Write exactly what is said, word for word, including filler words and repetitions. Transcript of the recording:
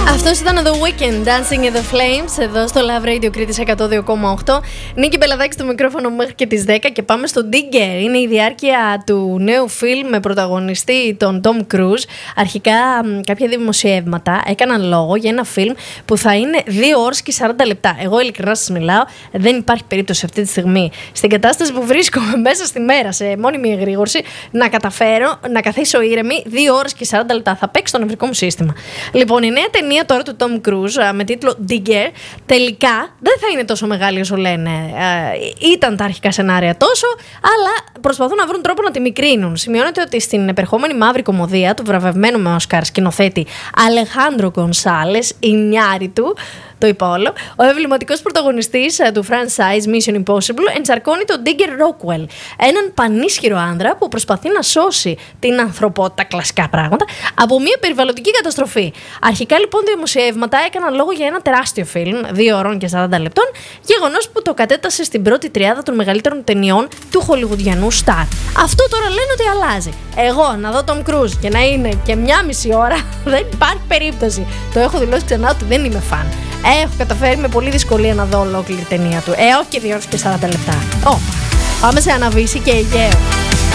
Αυτός ήταν το Weekend, Dancing in the Flames, εδώ στο Love Radio Κρήτης εκατό δύο κόμμα οκτώ. Νίκη Μπελαδάκη στο μικρόφωνο μέχρι και τις δέκα και πάμε στο Digger. Είναι η διάρκεια του νέου φιλμ με πρωταγωνιστή τον Tom Cruise. Αρχικά κάποια δημοσιεύματα έκαναν λόγο για ένα φιλμ που θα είναι δύο ώρες και σαράντα λεπτά. Εγώ ειλικρινά σας μιλάω, δεν υπάρχει περίπτωση αυτή τη στιγμή, στην κατάσταση που βρίσκομαι μέσα στη μέρα, σε μόνιμη εγρήγορση, να καταφέρω να καθίσω ήρεμη δύο ώρες και σαράντα λεπτά. Θα παίξει το νευρικό μου σύστημα. Λοιπόν, η νέα ταινία τώρα του Tom Cruise με τίτλο Digger τελικά δεν θα είναι τόσο μεγάλη όσο λένε. Ε, ήταν τα αρχικά σενάρια τόσο, αλλά προσπαθούν να βρουν τρόπο να τη μικρύνουν. Σημειώνεται ότι στην επερχόμενη μαύρη κομμωδία του βραβευμένου με Όσκαρ σκηνοθέτη Αλεχάνδρο Γκονσάλες, η νιάρη του, το είπα όλο, ο εμβληματικός πρωταγωνιστής του franchise Mission Impossible ενσαρκώνει τον Digger Rockwell, έναν πανίσχυρο άνδρα που προσπαθεί να σώσει την ανθρωπότητα, κλασικά πράγματα, από μια περιβαλλοντική καταστροφή. Αρχικά λοιπόν δημοσιεύματα έκαναν λόγο για ένα τεράστιο φιλμ, δύο ώρων και σαράντα λεπτών, γεγονός που το κατέτασε στην πρώτη τριάδα των μεγαλύτερων ταινιών του χολιγουδιανού στάρ. Αυτό τώρα λένε ότι αλλάζει. Εγώ να δω Tom Cruise και να είναι και μια μισή ώρα, δεν υπάρχει περίπτωση. Το έχω δηλώσει ξανά ότι δεν είμαι φαν. Έχω καταφέρει με πολύ δυσκολία να δω ολόκληρη ταινία του. Ε, όχι και δύο ώρες και σαράντα λεπτά. Ω, πάμε σε Αναβίση και Αιγαίο.